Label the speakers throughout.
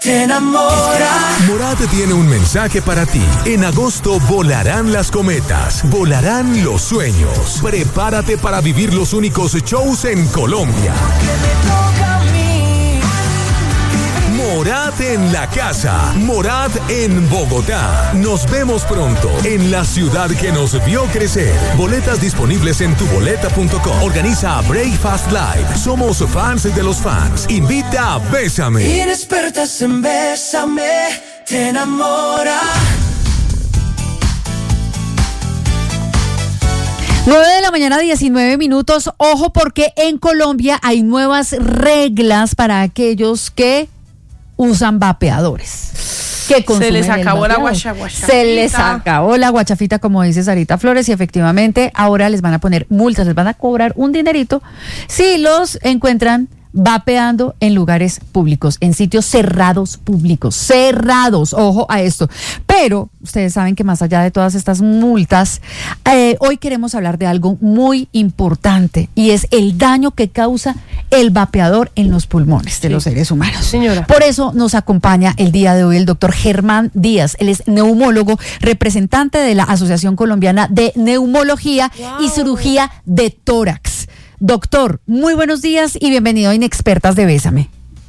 Speaker 1: Te enamora.
Speaker 2: Morat tiene un mensaje para ti. En agosto volarán las cometas, volarán los sueños. Prepárate para vivir los únicos shows en Colombia. Morat en la casa, Morat en Bogotá. Nos vemos pronto en la ciudad que nos vio crecer. Boletas disponibles en tuboleta.com. Organiza Breakfast Live. Somos fans de los fans. Invita a Bésame.
Speaker 1: Y despertas en Bésame, te enamora.
Speaker 3: 9:19 a.m. Ojo, porque en Colombia hay nuevas reglas para aquellos que usan vapeadores. Que
Speaker 4: se les acabó la guachafita.
Speaker 3: Se les acabó la guachafita, como dice Sarita Flores, y efectivamente ahora les van a poner multas, les van a cobrar un dinerito si los encuentran vapeando en lugares públicos, en sitios cerrados públicos, cerrados, ojo a esto. Pero ustedes saben que más allá de todas estas multas, hoy queremos hablar de algo muy importante, y es el daño que causa el vapeador en los pulmones de los seres humanos.
Speaker 4: Señora.
Speaker 3: Por eso nos acompaña el día de hoy el doctor Germán Díaz. Él es neumólogo, representante de la Asociación Colombiana de Neumología y Cirugía de Tórax. Doctor, muy buenos días y bienvenido a Inexpertas de Bésame.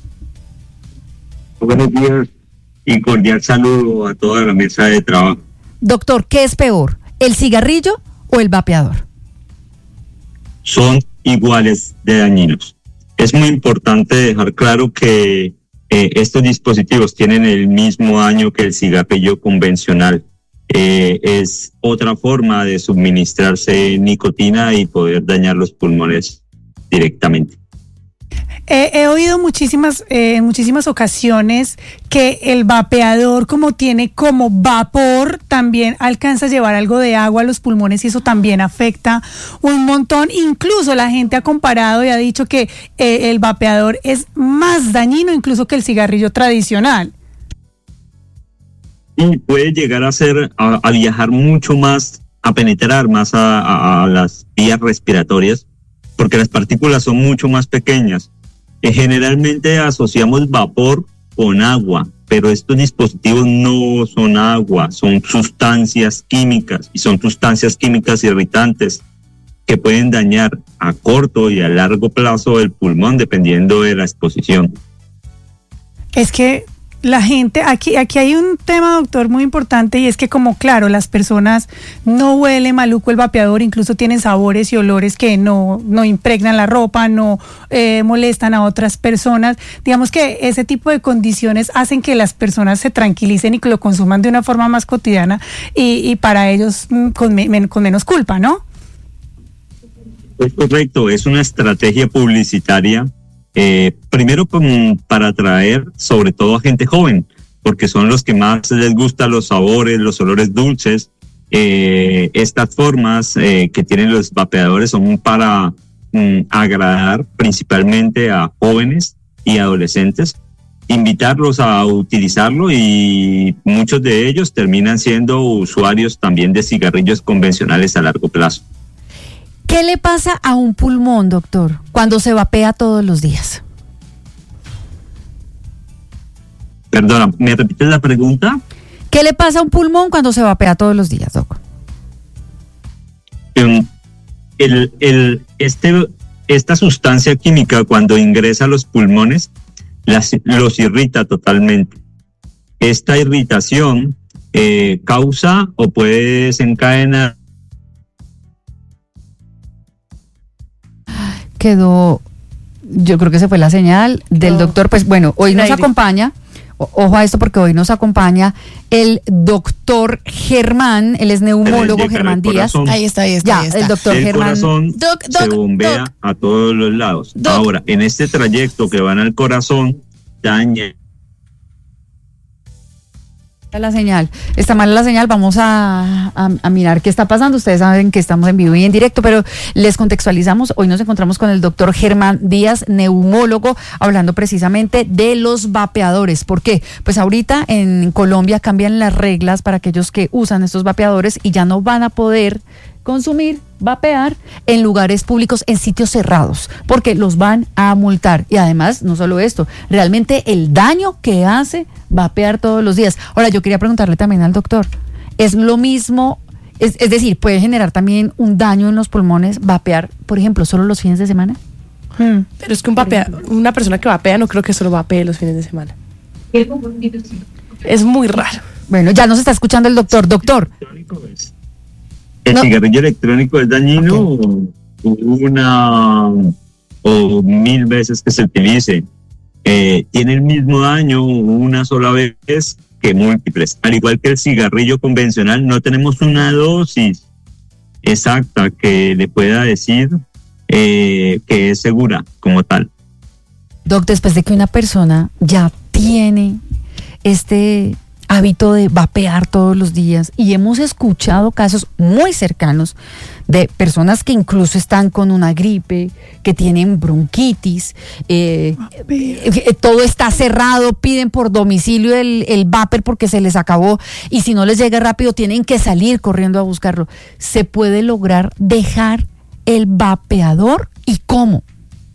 Speaker 5: Buenos días y cordial saludo a toda la mesa de trabajo.
Speaker 3: Doctor, ¿qué es peor, el cigarrillo o el vapeador?
Speaker 5: Son iguales de dañinos. Es muy importante dejar claro que estos dispositivos tienen el mismo daño que el cigarrillo convencional. Es otra forma de suministrarse nicotina y poder dañar los pulmones directamente.
Speaker 4: He oído en muchísimas ocasiones que el vapeador, como tiene como vapor, también alcanza a llevar algo de agua a los pulmones y eso también afecta un montón. Incluso la gente ha comparado y ha dicho que el vapeador es más dañino incluso que el cigarrillo tradicional.
Speaker 5: Y puede llegar a viajar mucho más, a penetrar más a las vías respiratorias, porque las partículas son mucho más pequeñas. Generalmente asociamos vapor con agua, pero estos dispositivos no son agua, son sustancias químicas, y son sustancias químicas irritantes que pueden dañar a corto y a largo plazo el pulmón dependiendo de la exposición.
Speaker 4: Es que la gente, aquí hay un tema, doctor, muy importante, y es que, como claro, las personas no huele maluco el vapeador, incluso tienen sabores y olores que no impregnan la ropa, no molestan a otras personas. Digamos que ese tipo de condiciones hacen que las personas se tranquilicen y que lo consuman de una forma más cotidiana y para ellos con menos culpa, ¿no?
Speaker 5: Es correcto, es una estrategia publicitaria. Primero para atraer sobre todo a gente joven, porque son los que más les gustan los sabores, los olores dulces. Estas formas que tienen los vapeadores son para agradar principalmente a jóvenes y adolescentes, invitarlos a utilizarlo, y muchos de ellos terminan siendo usuarios también de cigarrillos convencionales a largo plazo.
Speaker 3: ¿Qué le pasa a un pulmón, doctor, cuando se vapea todos los días?
Speaker 5: Perdona, ¿me repites la pregunta?
Speaker 3: ¿Qué le pasa a un pulmón cuando se vapea todos los días, doc?
Speaker 5: Esta sustancia química, cuando ingresa a los pulmones, los irrita totalmente. Esta irritación causa o puede desencadenar.
Speaker 3: Yo creo que se fue la señal del doctor. Pues bueno, hoy nos acompaña, ojo a esto, porque hoy nos acompaña el doctor Germán, él es neumólogo, Germán Díaz.
Speaker 4: Ahí está.
Speaker 3: Ya, el doctor Germán.
Speaker 5: El corazón se bombea a todos los lados. Ahora, en este trayecto que van al corazón, daña.
Speaker 3: La señal, está mala la señal, vamos a mirar qué está pasando. Ustedes saben que estamos en vivo y en directo, pero les contextualizamos. Hoy nos encontramos con el doctor Germán Díaz, neumólogo, hablando precisamente de los vapeadores. ¿Por qué? Pues ahorita en Colombia cambian las reglas para aquellos que usan estos vapeadores y ya no van a poder consumir, vapear en lugares públicos, en sitios cerrados, porque los van a multar. Y además, no solo esto, realmente el daño que hace vapear todos los días. Ahora, yo quería preguntarle también al doctor, ¿es lo mismo, es decir, puede generar también un daño en los pulmones vapear, por ejemplo, solo los fines de semana?
Speaker 6: Pero es que una persona que vapea no creo que solo vapee los fines de semana. Es muy raro.
Speaker 3: Bueno, ya nos está escuchando el doctor. Doctor.
Speaker 5: El cigarrillo electrónico es dañino una o 1000 veces que se utilice. Tiene el mismo daño una sola vez que múltiples. Al igual que el cigarrillo convencional, no tenemos una dosis exacta que le pueda decir que es segura como tal.
Speaker 3: Doc, después de que una persona ya tiene este hábito de vapear todos los días, y hemos escuchado casos muy cercanos de personas que incluso están con una gripe, que tienen bronquitis, todo está cerrado, piden por domicilio el vapor porque se les acabó, y si no les llega rápido tienen que salir corriendo a buscarlo. ¿Se puede lograr dejar el vapeador y cómo?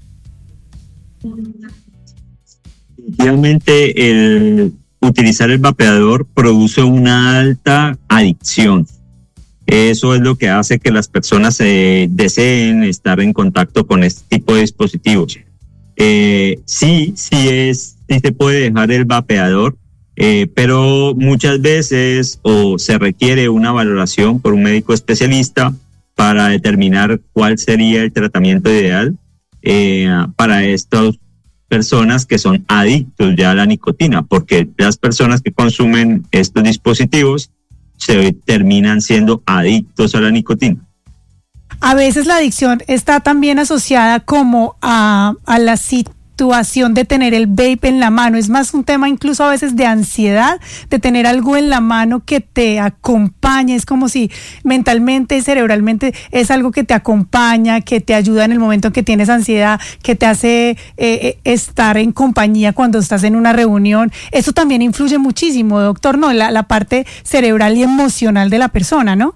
Speaker 5: Definitivamente el utilizar el vapeador produce una alta adicción. Eso es lo que hace que las personas deseen estar en contacto con este tipo de dispositivos. Sí se puede dejar el vapeador, pero muchas veces se requiere una valoración por un médico especialista para determinar cuál sería el tratamiento ideal para estos personas que son adictos ya a la nicotina, porque las personas que consumen estos dispositivos se terminan siendo adictos a la nicotina.
Speaker 4: A veces la adicción está también asociada como a la situación de tener el vape en la mano. Es más un tema incluso a veces de ansiedad, de tener algo en la mano que te acompañe. Es como si mentalmente, cerebralmente es algo que te acompaña, que te ayuda en el momento en que tienes ansiedad, que te hace estar en compañía cuando estás en una reunión. Eso también influye muchísimo, doctor, ¿no? La parte cerebral y emocional de la persona, ¿no?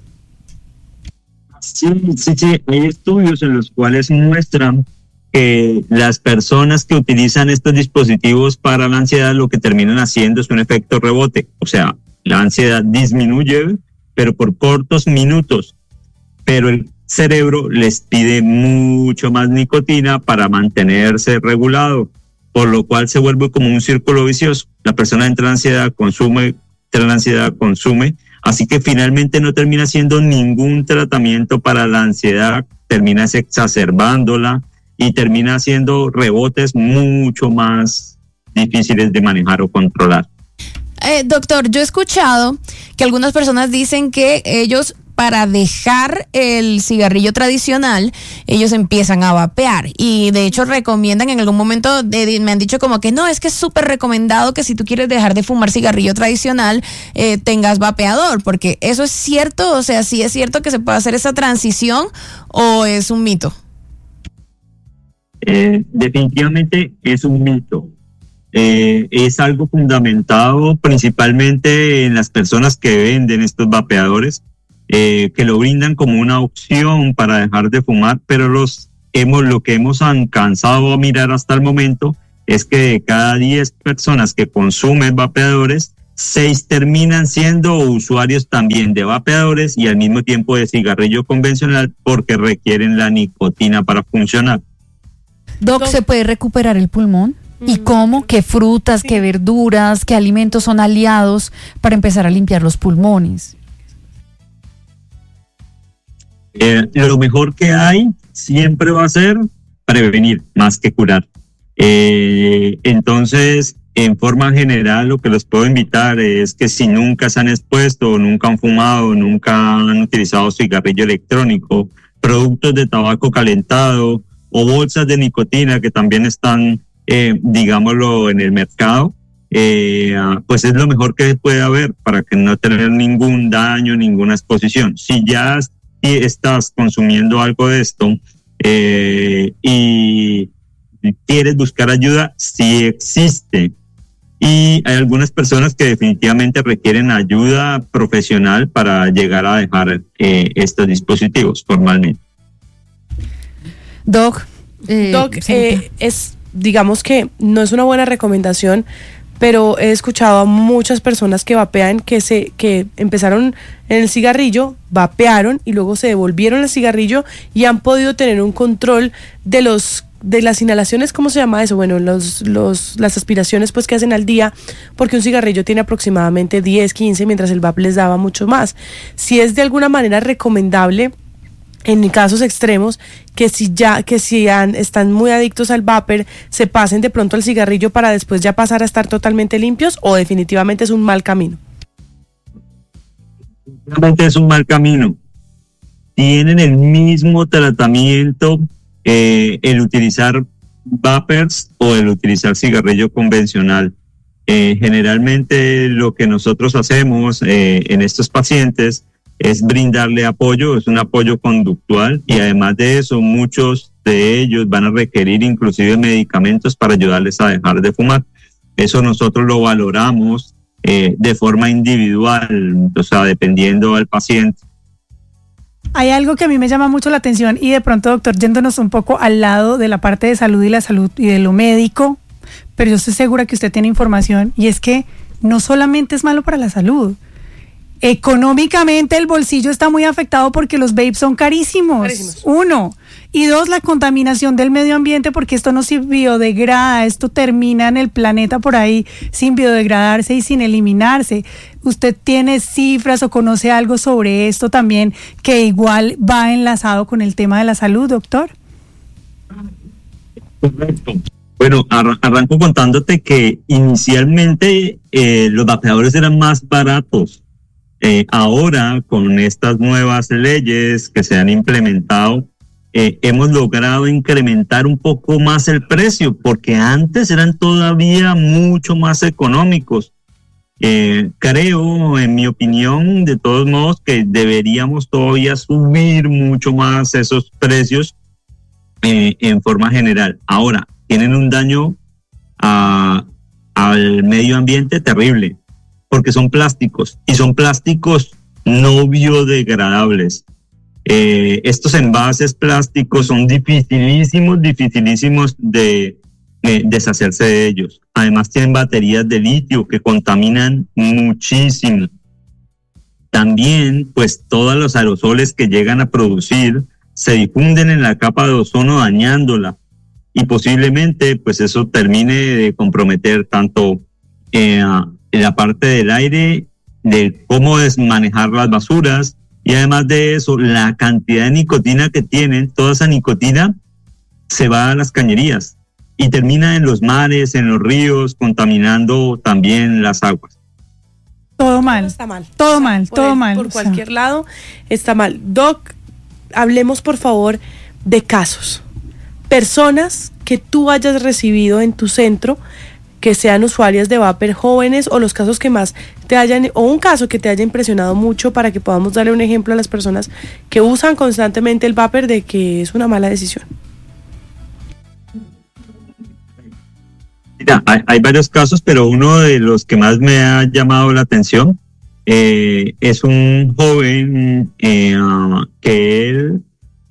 Speaker 5: Sí. Hay estudios en los cuales muestran que las personas que utilizan estos dispositivos para la ansiedad lo que terminan haciendo es un efecto rebote. O sea, la ansiedad disminuye, pero por cortos minutos. Pero el cerebro les pide mucho más nicotina para mantenerse regulado, por lo cual se vuelve como un círculo vicioso. La persona entra en ansiedad, consume, así que finalmente no termina haciendo ningún tratamiento para la ansiedad, termina exacerbándola y termina haciendo rebotes mucho más difíciles de manejar o controlar.
Speaker 6: Doctor, yo he escuchado que algunas personas dicen que ellos, para dejar el cigarrillo tradicional, ellos empiezan a vapear, y de hecho recomiendan en algún momento, me han dicho como que no, es que es súper recomendado que si tú quieres dejar de fumar cigarrillo tradicional, tengas vapeador, porque eso es cierto. O sea, ¿sí es cierto que se puede hacer esa transición o es un mito?
Speaker 5: Definitivamente es un mito. Es algo fundamentado principalmente en las personas que venden estos vapeadores, que lo brindan como una opción para dejar de fumar, pero lo que hemos alcanzado a mirar hasta el momento es que de cada 10 personas que consumen vapeadores, 6 terminan siendo usuarios también de vapeadores y al mismo tiempo de cigarrillo convencional, porque requieren la nicotina para funcionar.
Speaker 3: Doc, ¿se puede recuperar el pulmón? ¿Y cómo? ¿Qué frutas, qué verduras, qué alimentos son aliados para empezar a limpiar los pulmones?
Speaker 5: Lo mejor que hay siempre va a ser prevenir más que curar. Entonces, en forma general, lo que los puedo invitar es que si nunca se han expuesto, nunca han fumado, nunca han utilizado cigarrillo electrónico, productos de tabaco calentado o bolsas de nicotina que también están, digámoslo, en el mercado, pues es lo mejor que puede haber para que no tener ningún daño, ninguna exposición. Si ya estás consumiendo algo de esto y quieres buscar ayuda, sí existe Y hay algunas personas que definitivamente requieren ayuda profesional para llegar a dejar estos dispositivos formalmente.
Speaker 3: Doc,
Speaker 7: digamos que no es una buena recomendación, pero he escuchado a muchas personas que vapean que empezaron en el cigarrillo, vapearon y luego se devolvieron al cigarrillo y han podido tener un control de las inhalaciones. ¿Cómo se llama eso? Bueno, las aspiraciones pues que hacen al día, porque un cigarrillo tiene aproximadamente 10, 15, mientras el vape les daba mucho más. Si es de alguna manera recomendable en casos extremos que si están muy adictos al vapor, se pasen de pronto al cigarrillo para después ya pasar a estar totalmente limpios, o definitivamente es un mal camino.
Speaker 5: Definitivamente es un mal camino. Tienen el mismo tratamiento el utilizar vapers o el utilizar cigarrillo convencional. Generalmente lo que nosotros hacemos en estos pacientes es brindarle apoyo, es un apoyo conductual, y además de eso muchos de ellos van a requerir inclusive medicamentos para ayudarles a dejar de fumar. Eso nosotros lo valoramos de forma individual, o sea, dependiendo del paciente.
Speaker 4: Hay algo que a mí me llama mucho la atención, y de pronto, doctor, yéndonos un poco al lado de la parte de salud y de lo médico, pero yo estoy segura que usted tiene información, y es que no solamente es malo para la salud. Económicamente el bolsillo está muy afectado porque los vapes son carísimos. 1. Y 2, la contaminación del medio ambiente, porque esto no se biodegrada, esto termina en el planeta por ahí sin biodegradarse y sin eliminarse. ¿Usted tiene cifras o conoce algo sobre esto también que igual va enlazado con el tema de la salud, doctor?
Speaker 5: Correcto. Bueno, arranco contándote que inicialmente los vapeadores eran más baratos. Ahora, con estas nuevas leyes que se han implementado, hemos logrado incrementar un poco más el precio, porque antes eran todavía mucho más económicos. Creo, en mi opinión, de todos modos, que deberíamos todavía subir mucho más esos precios en forma general. Ahora, tienen un daño al medio ambiente terrible, porque son plásticos, y son plásticos no biodegradables. Estos envases plásticos son dificilísimos de deshacerse de ellos. Además tienen baterías de litio que contaminan muchísimo. También, pues, todos los aerosoles que llegan a producir se difunden en la capa de ozono, dañándola, y posiblemente pues eso termine de comprometer tanto la parte del aire, de cómo manejar las basuras, y además de eso, la cantidad de nicotina que tienen. Toda esa nicotina se va a las cañerías y termina en los mares, en los ríos, contaminando también las aguas.
Speaker 4: Todo mal.
Speaker 7: Está mal.
Speaker 4: Todo mal, todo mal.
Speaker 7: Por cualquier lado está mal. Doc, hablemos por favor de casos. Personas que tú hayas recibido en tu centro que sean usuarias de vapor, jóvenes, o los casos que más te hayan, o un caso que te haya impresionado mucho, para que podamos darle un ejemplo a las personas que usan constantemente el vapor de que es una mala decisión.
Speaker 5: Mira, hay varios casos, pero uno de los que más me ha llamado la atención es un joven que él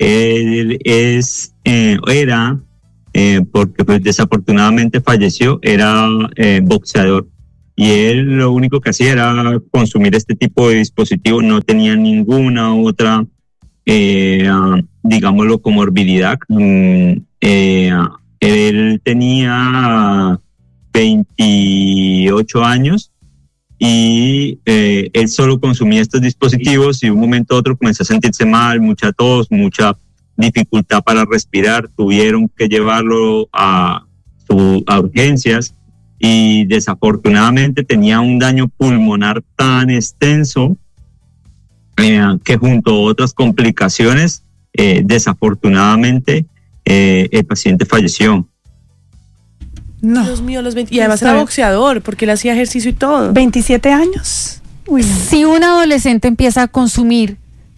Speaker 5: era, porque pues desafortunadamente falleció, era boxeador, y él lo único que hacía era consumir este tipo de dispositivos. No tenía ninguna otra, digámoslo, comorbilidad. Él tenía 28 años y él solo consumía estos dispositivos, y de un momento a otro comenzó a sentirse mal, mucha tos, mucha dificultad para respirar. Tuvieron que llevarlo a urgencias, y desafortunadamente tenía un daño pulmonar tan extenso que, junto a otras complicaciones, desafortunadamente el paciente falleció.
Speaker 4: No.
Speaker 7: Dios mío, y además era boxeador, porque él hacía ejercicio y todo.
Speaker 4: 27 años. Uy, no.
Speaker 3: Si un adolescente empieza a consumir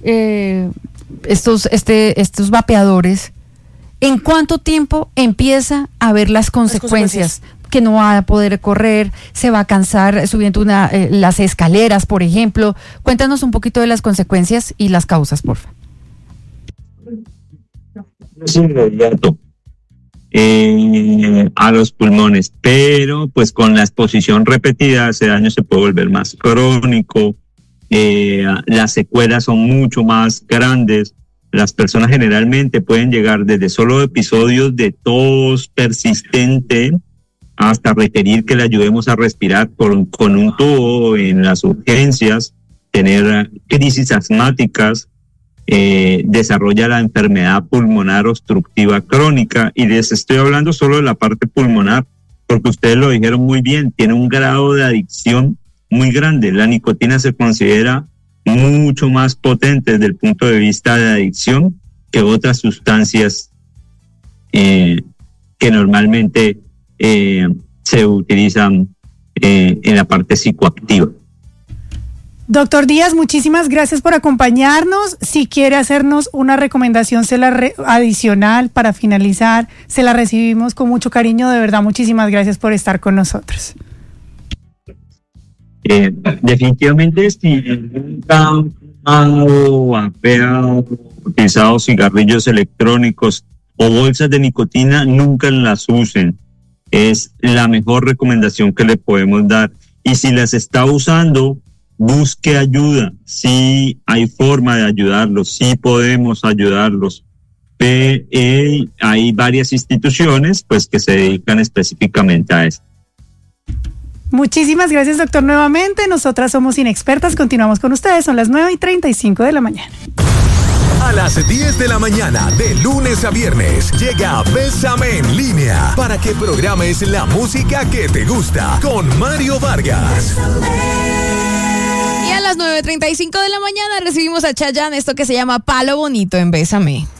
Speaker 3: estos vapeadores, ¿en cuánto tiempo empieza a ver las consecuencias? que no va a poder correr, se va a cansar subiendo las escaleras, por ejemplo. Cuéntanos un poquito de las consecuencias y las causas, por favor.
Speaker 5: Es inmediato a los pulmones, pero pues con la exposición repetida ese daño se puede volver más crónico, las secuelas son mucho más grandes. Las personas generalmente pueden llegar desde solo episodios de tos persistente hasta requerir que le ayudemos a respirar con un tubo en las urgencias, tener crisis asmáticas, desarrolla la enfermedad pulmonar obstructiva crónica, y les estoy hablando solo de la parte pulmonar, porque ustedes lo dijeron muy bien, tiene un grado de adicción muy grande. La nicotina se considera mucho más potente desde el punto de vista de adicción que otras sustancias que normalmente se utilizan en la parte psicoactiva.
Speaker 4: Doctor Díaz, muchísimas gracias por acompañarnos. Si quiere hacernos una recomendación adicional para finalizar, se la recibimos con mucho cariño. De verdad, muchísimas gracias por estar con nosotros.
Speaker 5: Definitivamente, si nunca han fumado, vapeado, utilizado cigarrillos electrónicos o bolsas de nicotina, nunca las usen. Es la mejor recomendación que le podemos dar. Y si las está usando, busque ayuda. Sí hay forma de ayudarlos, sí podemos ayudarlos. Hay varias instituciones pues que se dedican específicamente a esto.
Speaker 4: Muchísimas gracias, doctor, nuevamente. Nosotras somos Inexpertas, continuamos con ustedes, son las 9:35 de la mañana.
Speaker 2: A las 10 de la mañana, de lunes a viernes, llega Bésame en Línea, para que programes la música que te gusta con Mario Vargas.
Speaker 6: Y a las 9:35 de la mañana recibimos a Chayanne, esto que se llama Palo Bonito en Bésame.